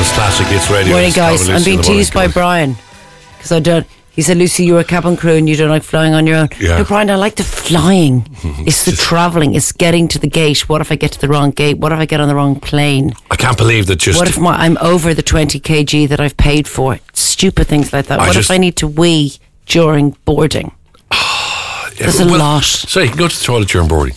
Ireland's Classic Hits Radio. Morning, guys. I'm being teased by Brian because I don't. He said, Lucy, you're a cabin crew and you don't like flying on your own. Yeah. No, Brian, I like the flying. It's the travelling. It's getting to the gate. What if I get to the wrong gate? What if I get on the wrong plane? I can't believe that just... What if I'm over the 20 kg that I've paid for? Stupid things like that. What if I need to wee during boarding? There's a lot. So you can go to the toilet during boarding.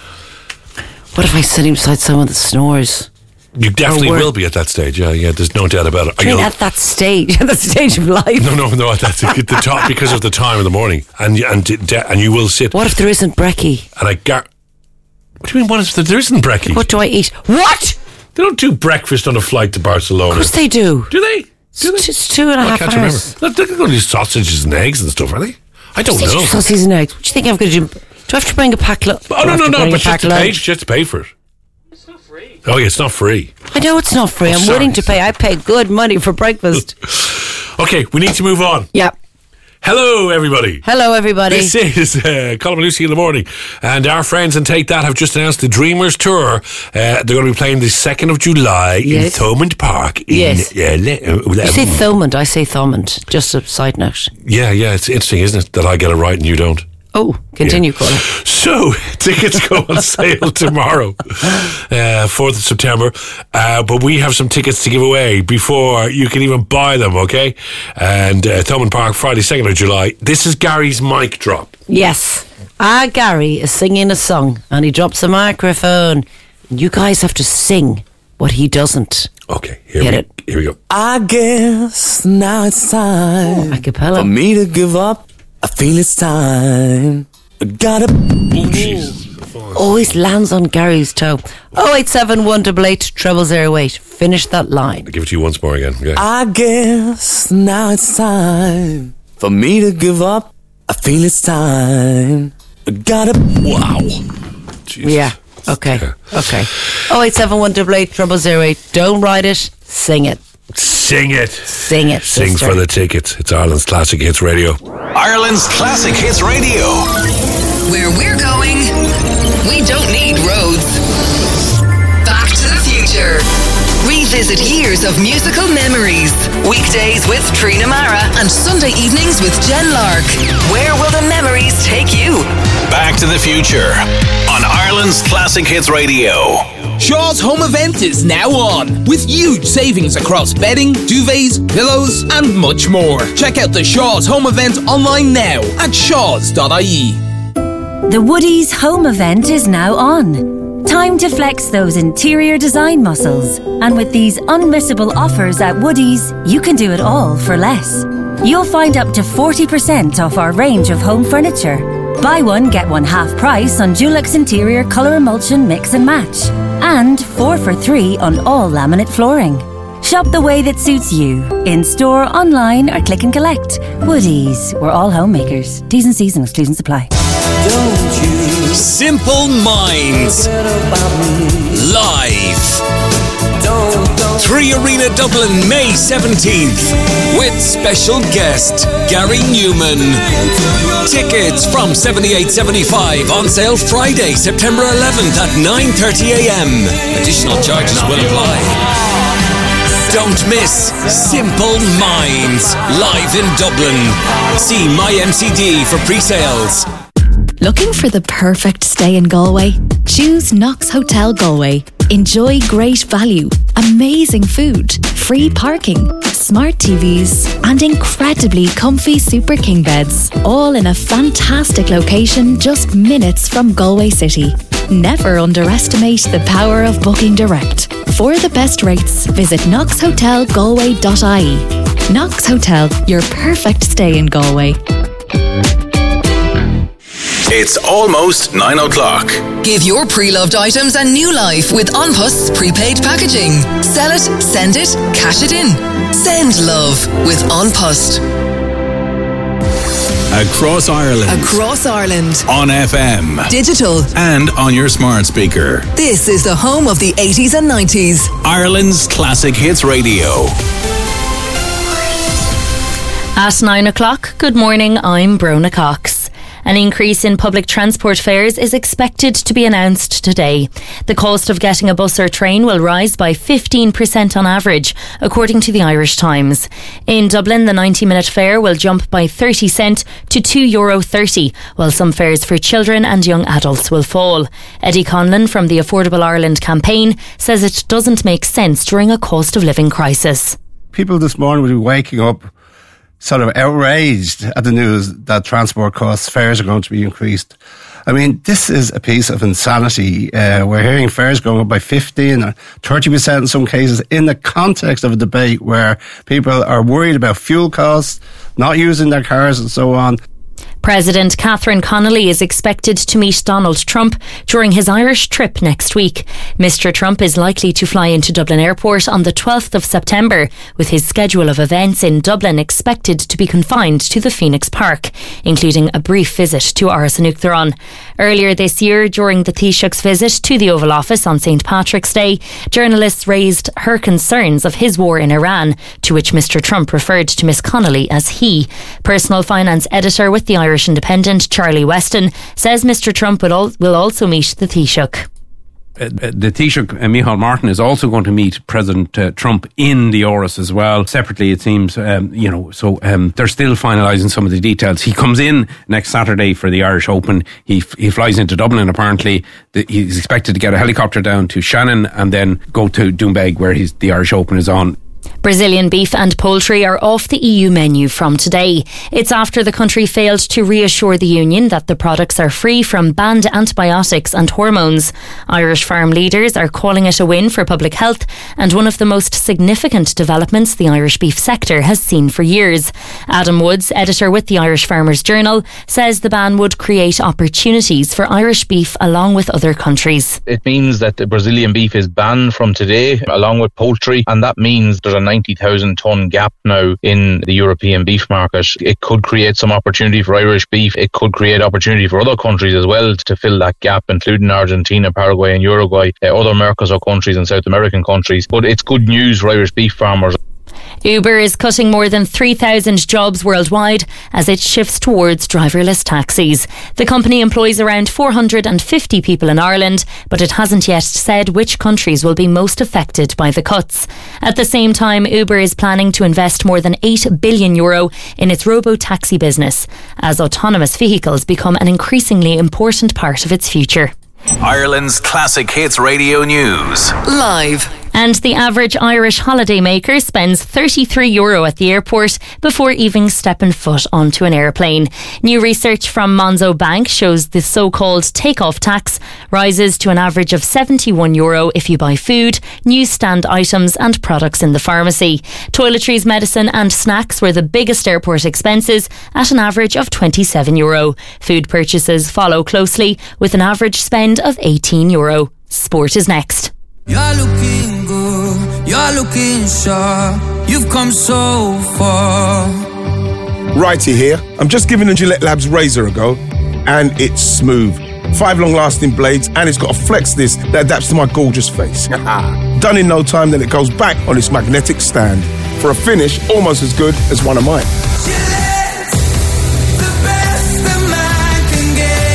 What if I sit beside someone that snores? You definitely will be at that stage. Yeah. There's no doubt about it. At that stage of life. No. That's at the top because of the time of the morning, and you will sit. What if there isn't brekkie? And what do you mean? What if there isn't brekkie? What do I eat? What? They don't do breakfast on a flight to Barcelona. Of course they do. Do they? It's 2.5 hours. I can't remember. They're going to do sausages and eggs and stuff, are they? I don't know. Sausages and eggs. What do you think I'm going to do? Do I have to bring a pack? No. But you have to pay for it. Oh, yeah, it's not free. I know it's not free. I'm willing to pay. I pay good money for breakfast. Okay, we need to move on. Yeah. Hello, everybody. Hello, everybody. This is Colin and Lucy in the morning. And our friends in Take That have just announced the Dreamers Tour. They're going to be playing the 2nd of July in Thomond Park. You say Thomond, I say Thomond. Just a side note. Yeah, it's interesting, isn't it, that I get it right and you don't? Oh, continue, Colin. So, tickets go on sale tomorrow, 4th of September. But we have some tickets to give away before you can even buy them, okay? And Thomond Park, Friday, 2nd of July. This is Gary's mic drop. Yes. Gary is singing a song and he drops a microphone. You guys have to sing what he doesn't. Okay, here we go. I guess now it's time a cappella for me to give up. I feel it's time. I gotta... Oh, Jesus. Always lands on Gary's toe. 0871 88 0008. Finish that line. I'll give it to you once more again. Okay. I guess now it's time for me to give up. I feel it's time. I gotta... Wow. Jesus. Yeah. Okay. 0871 88 0008. Don't write it. Sing it. Sing it. Sing it, Sing sister. for the tickets. It's Ireland's Classic Hits Radio. Ireland's Classic Hits Radio. Where we're going, we don't need roads. Back to the future. Revisit years of musical memories. Weekdays with Trina Mara and Sunday evenings with Jen Lark. Where will the memories take you? Back to the Future on Ireland's Classic Hits Radio. Shaw's Home Event is now on, with huge savings across bedding, duvets, pillows, and much more. Check out the Shaw's Home Event online now at shaws.ie. The Woodies Home Event is now on. Time to flex those interior design muscles. And with these unmissable offers at Woodies, you can do it all for less. You'll find up to 40% off our range of home furniture. Buy one, get one half price on Dulux Interior Colour Emulsion Mix and Match. And 4 for 3 on all laminate flooring. Shop the way that suits you. In store, online, or click and collect. Woodies, we're all homemakers. T's and C's and exclusions apply. Don't you Simple Minds live. don't 3 Arena Dublin, May 17th, with special guest Gary Newman. Tickets from $78.75 on sale Friday, September 11th at 9:30 a.m. Additional charges will apply. Don't miss Simple Minds live in Dublin. See MyMCD for pre-sales. Looking for the perfect stay in Galway? Choose Knox Hotel Galway. Enjoy great value, amazing food, free parking, smart TVs, and incredibly comfy Super King beds, all in a fantastic location just minutes from Galway City. Never underestimate the power of booking direct. For the best rates, visit knoxhotelgalway.ie. Knox Hotel, your perfect stay in Galway. It's almost 9 o'clock. Give your pre-loved items a new life with OnPust's prepaid packaging. Sell it, send it, cash it in. Send love with OnPust. Across Ireland. Across Ireland. On FM. Digital. And on your smart speaker. This is the home of the 80s and 90s. Ireland's Classic Hits Radio. At 9 o'clock, good morning, I'm Brona Cox. An increase in public transport fares is expected to be announced today. The cost of getting a bus or train will rise by 15% on average, according to the Irish Times. In Dublin, the 90-minute fare will jump by 30 cent to €2.30, while some fares for children and young adults will fall. Eddie Conlon from the Affordable Ireland campaign says it doesn't make sense during a cost of living crisis. People this morning will be waking up sort of outraged at the news that transport costs, fares are going to be increased. I mean, this is a piece of insanity. We're hearing fares going up by 15 or 30% in some cases in the context of a debate where people are worried about fuel costs, not using their cars and so on. President Catherine Connolly is expected to meet Donald Trump during his Irish trip next week. Mr. Trump is likely to fly into Dublin Airport on the 12th of September, with his schedule of events in Dublin expected to be confined to the Phoenix Park, including a brief visit to Áras an Uachtaráin. Earlier this year, during the Taoiseach's visit to the Oval Office on St. Patrick's Day, journalists raised her concerns of his war in Iran, to which Mr. Trump referred to Miss Connolly as he. Personal finance editor with the Irish Independent, Charlie Weston, says Mr. Trump will also meet the Taoiseach. The Taoiseach, Micheál Martin, is also going to meet President Trump in the Áras as well. Separately, it seems, they're still finalising some of the details. He comes in next Saturday for the Irish Open. He flies into Dublin, apparently. He's expected to get a helicopter down to Shannon and then go to Doonbeg, where the Irish Open is on. Brazilian beef and poultry are off the EU menu from today. It's after the country failed to reassure the Union that the products are free from banned antibiotics and hormones. Irish farm leaders are calling it a win for public health and one of the most significant developments the Irish beef sector has seen for years. Adam Woods, editor with the Irish Farmers Journal, says the ban would create opportunities for Irish beef along with other countries. It means that the Brazilian beef is banned from today along with poultry, and that means there's a 90,000 tonne gap now in the European beef market. It could create some opportunity for Irish beef. It could create opportunity for other countries as well to fill that gap, including Argentina, Paraguay and Uruguay, other Mercosur countries and South American countries. But it's good news for Irish beef farmers. Uber is cutting more than 3,000 jobs worldwide as it shifts towards driverless taxis. The company employs around 450 people in Ireland, but it hasn't yet said which countries will be most affected by the cuts. At the same time, Uber is planning to invest more than €8 billion in its robo-taxi business, as autonomous vehicles become an increasingly important part of its future. Ireland's Classic Hits Radio News. Live. And the average Irish holidaymaker spends €33 at the airport before even stepping foot onto an airplane. New research from Monzo Bank shows the so-called take-off tax rises to an average of €71 if you buy food, newsstand items and products in the pharmacy. Toiletries, medicine and snacks were the biggest airport expenses at an average of €27. Food purchases follow closely with an average spend of €18. Sport is next. You're looking good, you're looking sharp, you've come so far. Righty here. I'm just giving the Gillette Labs razor a go, and it's smooth. 5 long-lasting blades, and it's got a flex disc that adapts to my gorgeous face. Done in no time, then it goes back on its magnetic stand for a finish almost as good as one of mine. Gillette, the best a man can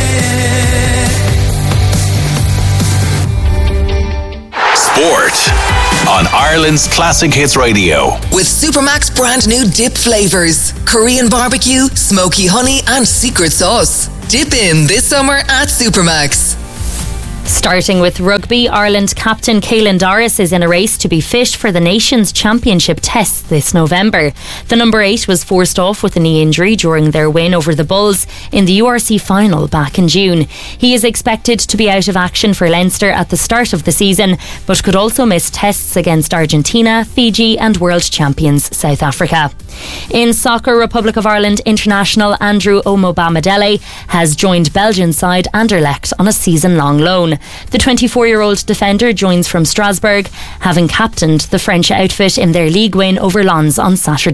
get. Sport on Ireland's Classic Hits Radio. With Supermac's brand new dip flavours: Korean barbecue, smoky honey and secret sauce. Dip in this summer at Supermac's. Starting with rugby, Ireland captain Caelan Doris is in a race to be fit for the Nations Championship tests this November. The number 8 was forced off with a knee injury during their win over the Bulls in the URC final back in June. He is expected to be out of action for Leinster at the start of the season, but could also miss tests against Argentina, Fiji and world champions South Africa. In soccer, Republic of Ireland international Andrew Omobamidele has joined Belgian side Anderlecht on a season-long loan. The 24-year-old defender joins from Strasbourg, having captained the French outfit in their league win over Lens on Saturday.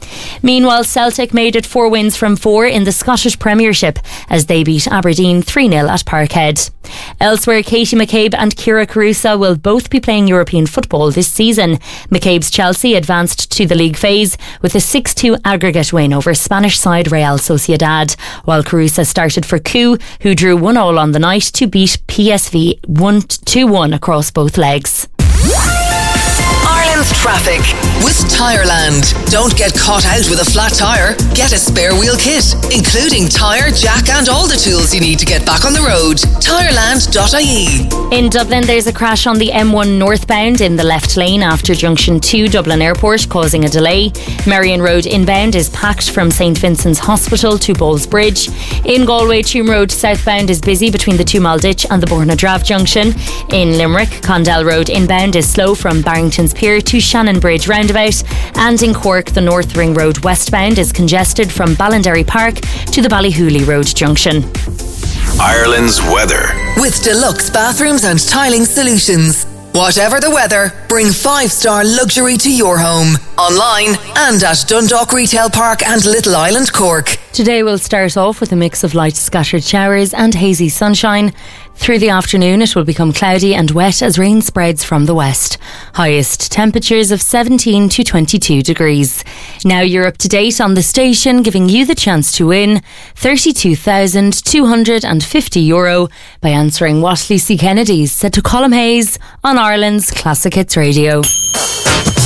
Meanwhile, Celtic made it 4 wins from 4 in the Scottish Premiership as they beat Aberdeen 3-0 at Parkhead. Elsewhere, Katie McCabe and Kira Carusa will both be playing European football this season. McCabe's Chelsea advanced to the league phase with a 6-2 aggregate win over Spanish side Real Sociedad, while Carusa started for Coup, who drew 1-1 on the night to beat PSV 2-1 across both legs. Ireland's traffic with Tireland. Don't get caught out with a flat tyre. Get a spare wheel kit, including tyre, jack and all the tools you need to get back on the road. Tireland.ie. In Dublin, there's a crash on the M1 northbound in the left lane after junction 2 Dublin Airport, causing a delay. Merrion Road inbound is packed from St Vincent's Hospital to Bowles Bridge. In Galway, Tuam Road southbound is busy between the Two Mile Ditch and the Bornadrav junction. In Limerick, Condell Road inbound is slow from Barrington's Pier to Shannon Bridge roundabout, and in Cork the North Ring Road westbound is congested from Ballinderry Park to the Ballyhooly Road junction. Ireland's weather with deluxe bathrooms and tiling solutions. Whatever the weather, bring 5-star luxury to your home. Online and at Dundalk Retail Park and Little Island, Cork. Today we'll start off with a mix of light scattered showers and hazy sunshine. Through the afternoon it will become cloudy and wet as rain spreads from the west. Highest temperatures of 17 to 22 degrees. Now you're up to date on the station, giving you the chance to win €32,250 by answering what Lucy Kennedy said to Colm Hayes on Ireland's Classic Hits Radio.